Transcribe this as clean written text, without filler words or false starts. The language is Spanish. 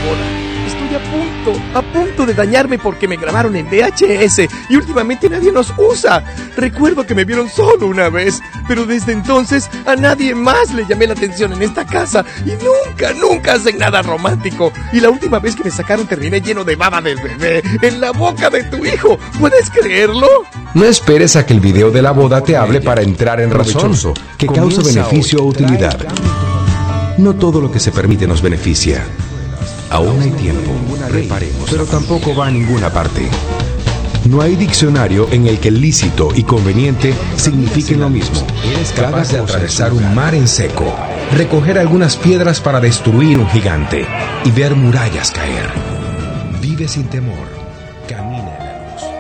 boda. Estoy a punto de dañarme porque me grabaron en VHS y últimamente nadie nos usa. Recuerdo que me vieron solo una vez, pero desde entonces a nadie más le llamé la atención en esta casa y nunca hacen nada romántico. Y la última vez que me sacaron terminé lleno de baba del bebé en la boca de tu hijo. ¿Puedes creerlo? No esperes a que el video de la boda te hable para entrar en razón, que causa beneficio o utilidad. No todo lo que se permite nos beneficia. Aún hay tiempo, reparemos, pero tampoco va a ninguna parte. No hay diccionario en el que lícito y conveniente signifiquen lo mismo. Eres capaz de atravesar un mar en seco, recoger algunas piedras para destruir un gigante y ver murallas caer. Vive sin temor.